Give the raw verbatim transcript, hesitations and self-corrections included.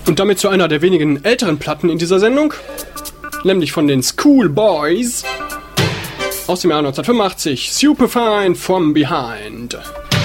Und damit zu einer der wenigen älteren Platten in dieser Sendung, nämlich von den Schoolboys aus dem Jahr neunzehnhundertfünfundachtzig, Superfine from Behind.